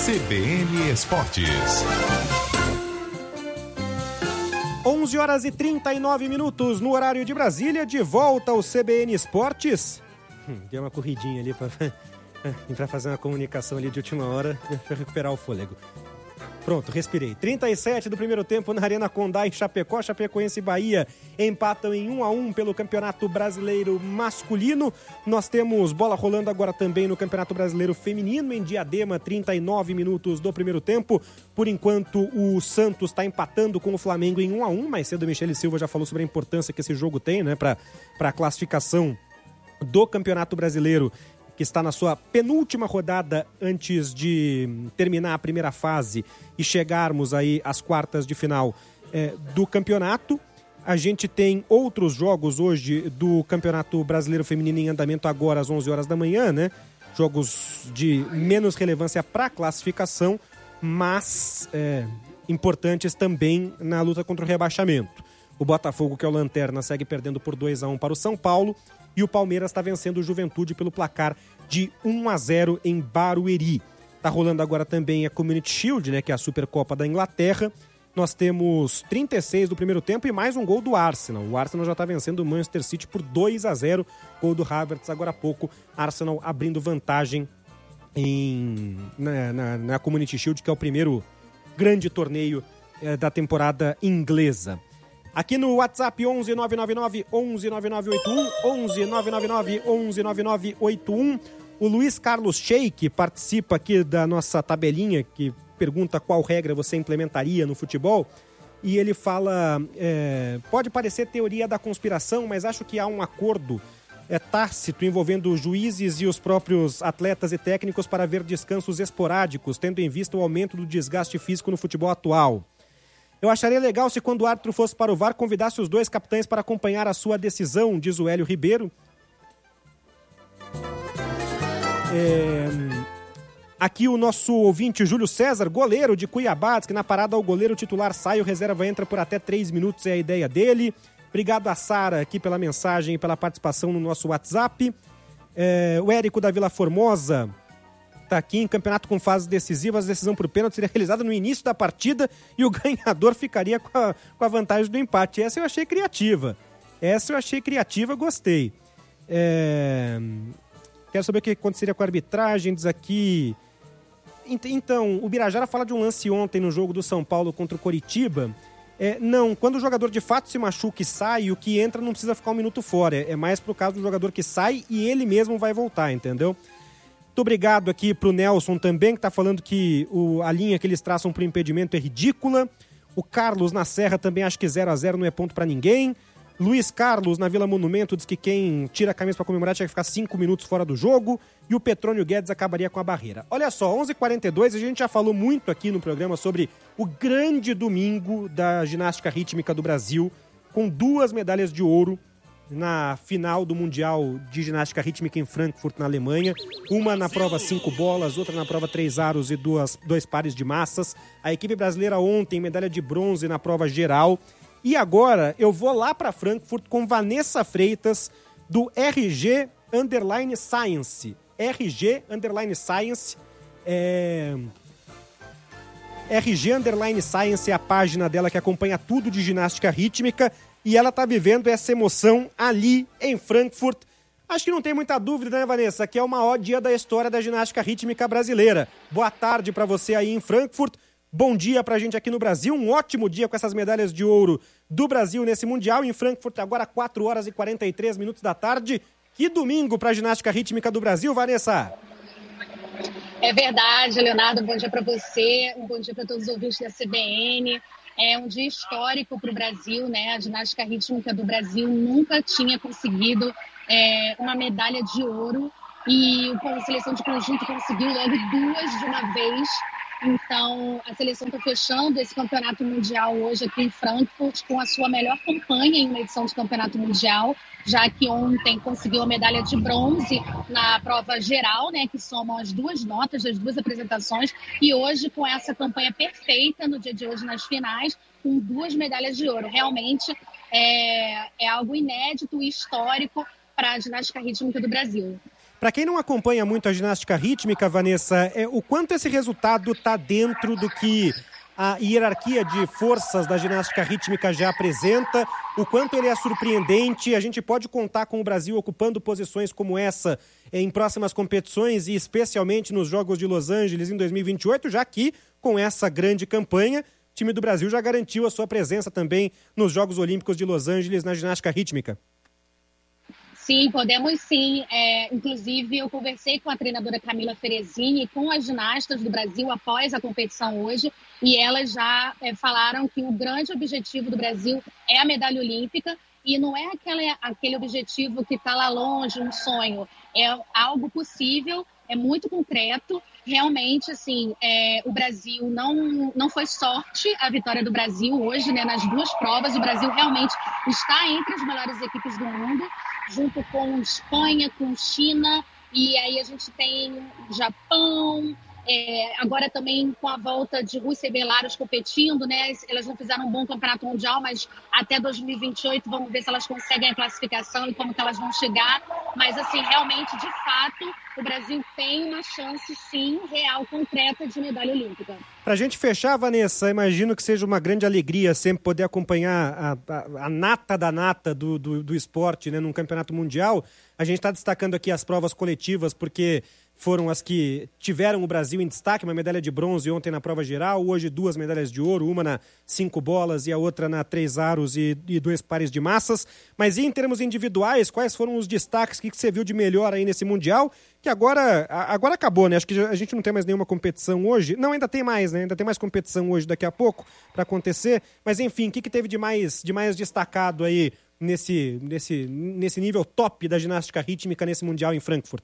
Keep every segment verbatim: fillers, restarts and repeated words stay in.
C B N Esportes. onze horas e trinta e nove minutos no horário de Brasília, de volta ao C B N Esportes. Hum, deu uma corridinha ali para fazer uma comunicação ali de última hora, para recuperar o fôlego. Pronto, respirei. trinta e sete do primeiro tempo na Arena Condá, em Chapecó. Chapecoense e Bahia empatam em um a um pelo Campeonato Brasileiro Masculino. Nós temos bola rolando agora também no Campeonato Brasileiro Feminino, em Diadema, trinta e nove minutos do primeiro tempo. Por enquanto, o Santos está empatando com o Flamengo em um a um. Mais cedo, o Michele Silva já falou sobre a importância que esse jogo tem, né, para a classificação do Campeonato Brasileiro, que está na sua penúltima rodada antes de terminar a primeira fase e chegarmos aí às quartas de final é, do campeonato. A gente tem outros jogos hoje do Campeonato Brasileiro Feminino em andamento agora às onze horas da manhã, né? Jogos de menos relevância para a classificação, mas é, importantes também na luta contra o rebaixamento. O Botafogo, que é o lanterna, segue perdendo por dois a um para o São Paulo. E o Palmeiras está vencendo o Juventude pelo placar de um a zero em Barueri. Está rolando agora também a Community Shield, né, que é a Supercopa da Inglaterra. Nós temos trinta e seis do primeiro tempo e mais um gol do Arsenal. O Arsenal já está vencendo o Manchester City por dois a zero. Gol do Havertz agora há pouco. Arsenal abrindo vantagem em, na, na, na Community Shield, que é o primeiro grande torneio é, da temporada inglesa. Aqui no WhatsApp onze nove nove nove, onze nove nove oito um, onze nove nove nove, onze nove nove oito um. O Luiz Carlos Sheik participa aqui da nossa tabelinha, que pergunta qual regra você implementaria no futebol. E ele fala, é, pode parecer teoria da conspiração, mas acho que há um acordo é, tácito envolvendo os juízes e os próprios atletas e técnicos para haver descansos esporádicos, tendo em vista o aumento do desgaste físico no futebol atual. Eu acharia legal se, quando o árbitro fosse para o V A R, convidasse os dois capitães para acompanhar a sua decisão, diz o Hélio Ribeiro. É... Aqui o nosso ouvinte Júlio César, goleiro de Cuiabá, diz que na parada o goleiro titular sai, o reserva entra por até três minutos, é a ideia dele. Obrigado a Sara aqui pela mensagem e pela participação no nosso WhatsApp. É... O Érico da Vila Formosa está aqui em campeonato com fases decisivas, a decisão por pênalti seria realizada no início da partida e o ganhador ficaria com a, com a vantagem do empate. Essa eu achei criativa. Essa eu achei criativa, gostei. É... Quero saber o que aconteceria com a arbitragem, diz aqui. Então, o Birajara fala de um lance ontem no jogo do São Paulo contra o Coritiba. É, não, quando o jogador de fato se machuca e sai, o que entra não precisa ficar um minuto fora. É, é mais pro caso do jogador que sai e ele mesmo vai voltar, entendeu? Muito obrigado aqui pro Nelson também, que tá falando que o, a linha que eles traçam pro impedimento é ridícula. O Carlos na Serra também acha que zero a zero não é ponto pra ninguém. Luiz Carlos na Vila Monumento diz que quem tira a camisa pra comemorar tinha que ficar cinco minutos fora do jogo. E o Petrônio Guedes acabaria com a barreira. Olha só, onze e quarenta e dois, a gente já falou muito aqui no programa sobre o grande domingo da ginástica rítmica do Brasil, com duas medalhas de ouro na final do Mundial de Ginástica Rítmica em Frankfurt, na Alemanha. Uma na prova cinco bolas, outra na prova três aros e duas, dois pares de massas. A equipe brasileira ontem, medalha de bronze na prova geral. E agora eu vou lá para Frankfurt com Vanessa Freitas, do R G Underline Science. R G Underline Science. É... R G Underline Science é a página dela que acompanha tudo de ginástica rítmica. E ela está vivendo essa emoção ali em Frankfurt. Acho que não tem muita dúvida, né, Vanessa? Que é o maior dia da história da ginástica rítmica brasileira. Boa tarde para você aí em Frankfurt. Bom dia pra gente aqui no Brasil. Um ótimo dia com essas medalhas de ouro do Brasil nesse Mundial. Em Frankfurt, agora quatro horas e quarenta e três minutos da tarde. Que domingo pra ginástica rítmica do Brasil, Vanessa? É verdade, Leonardo. Um bom dia para você. Um bom dia para todos os ouvintes da C B N. É um dia histórico para o Brasil, né? A ginástica rítmica do Brasil nunca tinha conseguido é, uma medalha de ouro e a seleção de conjunto conseguiu logo duas de uma vez. Então, a seleção está fechando esse campeonato mundial hoje aqui em Frankfurt com a sua melhor campanha em uma edição de campeonato mundial, já que ontem conseguiu a medalha de bronze na prova geral, né, que somam as duas notas das duas apresentações, e hoje com essa campanha perfeita no dia de hoje nas finais, com duas medalhas de ouro. Realmente é, é algo inédito e histórico para a ginástica rítmica do Brasil. Para quem não acompanha muito a ginástica rítmica, Vanessa, é, o quanto esse resultado está dentro do que a hierarquia de forças da ginástica rítmica já apresenta, o quanto ele é surpreendente, a gente pode contar com o Brasil ocupando posições como essa em próximas competições e especialmente nos Jogos de Los Angeles em dois mil e vinte e oito, já que com essa grande campanha, o time do Brasil já garantiu a sua presença também nos Jogos Olímpicos de Los Angeles na ginástica rítmica. Sim, podemos sim. É, inclusive, eu conversei com a treinadora Camila Ferezini e com as ginastas do Brasil após a competição hoje, e elas já é, falaram que o grande objetivo do Brasil é a medalha olímpica, e não é aquele, aquele objetivo que está lá longe, um sonho. É algo possível, é muito concreto. Realmente, assim, é, o Brasil não, não foi sorte a vitória do Brasil hoje, né? Nas duas provas, o Brasil realmente está entre as melhores equipes do mundo, junto com Espanha, com China, e aí a gente tem Japão, é, agora também com a volta de Rússia e Belarus competindo, né? Elas não fizeram um bom campeonato mundial, mas até dois mil e vinte e oito vamos ver se elas conseguem a classificação e como que elas vão chegar. Mas, assim, realmente, de fato, o Brasil tem uma chance, sim, real, concreta de medalha olímpica. Para a gente fechar, Vanessa, imagino que seja uma grande alegria sempre poder acompanhar a, a, a nata da nata do, do, do esporte, né, num campeonato mundial. A gente está destacando aqui as provas coletivas porque foram as que tiveram o Brasil em destaque, uma medalha de bronze ontem na prova geral, hoje duas medalhas de ouro, uma na cinco bolas e a outra na três aros e, e dois pares de massas. Mas e em termos individuais, quais foram os destaques que você viu de melhor aí nesse Mundial? Que agora, agora acabou, né? Acho que a gente não tem mais nenhuma competição hoje. Não, ainda tem mais, né? Ainda tem mais competição hoje daqui a pouco para acontecer. Mas enfim, o que, que teve de mais, de mais destacado aí nesse, nesse, nesse nível top da ginástica rítmica nesse Mundial em Frankfurt?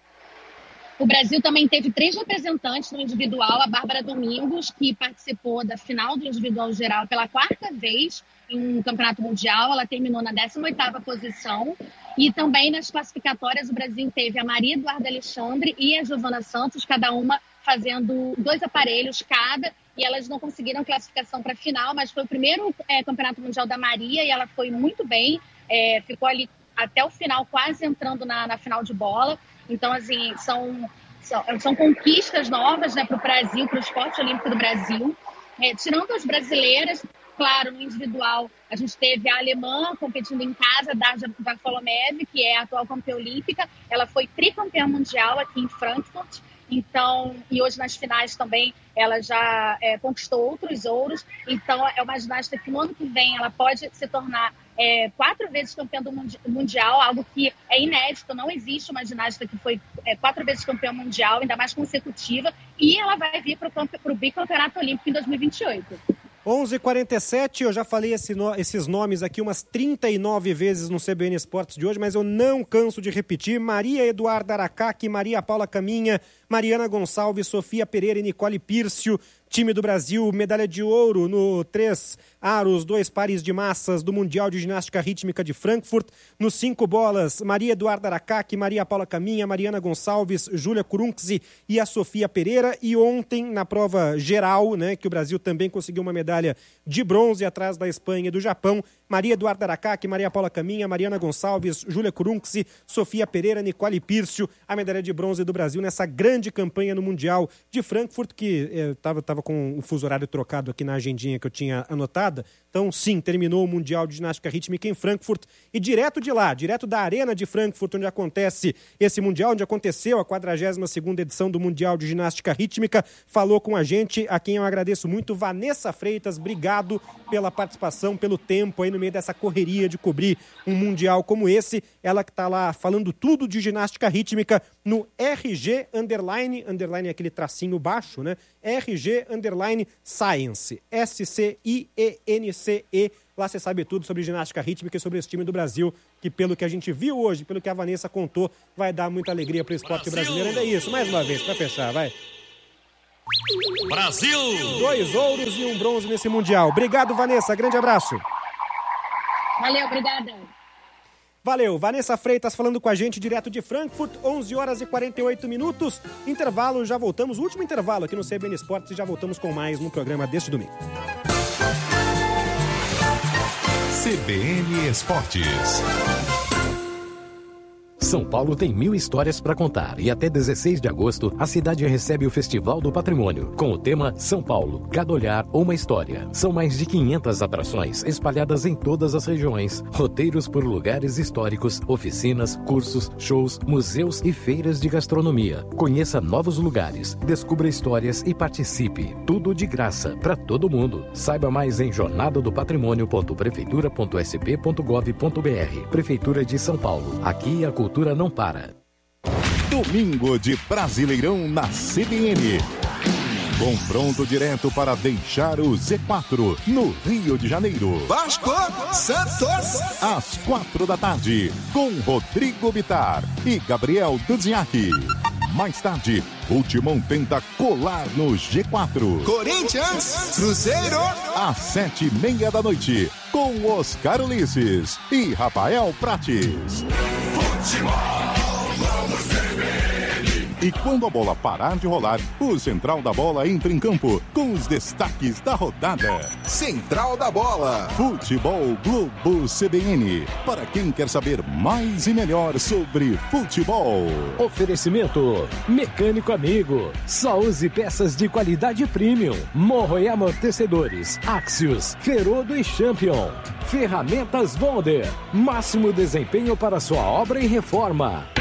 O Brasil também teve três representantes no individual, a Bárbara Domingos, que participou da final do individual geral pela quarta vez em um campeonato mundial, ela terminou na décima oitava posição, e também nas classificatórias o Brasil teve a Maria Eduarda Alexandre e a Giovana Santos, cada uma fazendo dois aparelhos cada, e elas não conseguiram classificação para a final, mas foi o primeiro é, campeonato mundial da Maria e ela foi muito bem, é, ficou ali até o final, quase entrando na, na final de bola. Então, assim, são, são, são conquistas novas, né, para o Brasil, para o esporte olímpico do Brasil. É, tirando as brasileiras, claro, no individual, a gente teve a alemã competindo em casa, Darja Varfolomev, que é a atual campeã olímpica. Ela foi tricampeã mundial aqui em Frankfurt. Então, e hoje nas finais também ela já é, conquistou outros ouros. Então, é uma ginasta que no ano que vem ela pode se tornar é, quatro vezes campeã do mundial, algo que é inédito. Não existe uma ginasta que foi é, quatro vezes campeã mundial, ainda mais consecutiva. E ela vai vir para o bicampeonato olímpico em dois mil e vinte e oito. onze e quarenta e sete, eu já falei esse no, esses nomes aqui umas trinta e nove vezes no C B N Esportes de hoje, mas eu não canso de repetir. Maria Eduarda Aracaki, Maria Paula Caminha, Mariana Gonçalves, Sofia Pereira e Nicole Pírcio. Time do Brasil, medalha de ouro no três aros, dois pares de massas do Mundial de Ginástica Rítmica de Frankfurt. Nos cinco bolas, Maria Eduarda Aracaki, Maria Paula Caminha, Mariana Gonçalves, Júlia Kurunksi e a Sofia Pereira. E ontem, na prova geral, né, que o Brasil também conseguiu uma medalha de bronze atrás da Espanha e do Japão, Maria Eduarda Aracaki, Maria Paula Caminha, Mariana Gonçalves, Júlia Kurunksi, Sofia Pereira, Nicole Pírcio, a medalha de bronze do Brasil nessa grande campanha no Mundial de Frankfurt, que estava eh, com o fuso horário trocado aqui na agendinha que eu tinha anotada. Então, sim, terminou o Mundial de Ginástica Rítmica em Frankfurt e direto de lá, direto da Arena de Frankfurt, onde acontece esse Mundial, onde aconteceu a quadragésima segunda edição do Mundial de Ginástica Rítmica, falou com a gente, a quem eu agradeço muito, Vanessa Freitas. Obrigado pela participação, pelo tempo aí no meio dessa correria de cobrir um Mundial como esse. Ela que está lá falando tudo de ginástica rítmica no R G underline, underline é aquele tracinho baixo, né? R G underline Science, S C I E N C E. Lá você sabe tudo sobre ginástica rítmica e sobre esse time do Brasil, que pelo que a gente viu hoje, pelo que a Vanessa contou, vai dar muita alegria para o esporte Brasil. brasileiro. Ainda é isso, mais uma vez, para fechar, vai. Brasil! Dois ouros e um bronze nesse Mundial. Obrigado, Vanessa. Grande abraço. Valeu, obrigada. Valeu, Vanessa Freitas falando com a gente direto de Frankfurt, onze horas e quarenta e oito minutos. Intervalo, já voltamos, último intervalo aqui no C B N Esportes e já voltamos com mais no programa deste domingo. C B N Esportes. São Paulo tem mil histórias para contar e até dezesseis de agosto a cidade recebe o Festival do Patrimônio com o tema São Paulo, cada olhar uma história. São mais de quinhentas atrações espalhadas em todas as regiões, roteiros por lugares históricos, oficinas, cursos, shows, museus e feiras de gastronomia. Conheça novos lugares, descubra histórias e participe. Tudo de graça para todo mundo. Saiba mais em jornada do patrimônio ponto prefeitura ponto s p ponto gov ponto b r. Prefeitura de São Paulo. Aqui a cultura não para. Domingo de Brasileirão na C B N. Confronto direto para deixar o Z quatro no Rio de Janeiro. Vasco Santos. Às quatro da tarde, com Rodrigo Bittar e Gabriel Dudziak. Mais tarde, o Timão tenta colar no G quatro. Corinthians, Cruzeiro. Às sete e meia da noite, com Oscar Ulisses e Rafael Prates. Futebol, vamos C B N. E quando a bola parar de rolar, o Central da Bola entra em campo com os destaques da rodada. Central da Bola. Futebol Globo C B N. Para quem quer saber mais e melhor sobre futebol. Oferecimento Mecânico Amigo. Só use peças de qualidade premium. Morro e amortecedores. Axios, Ferodo e Champion. Ferramentas Bonder. Máximo desempenho para sua obra e reforma.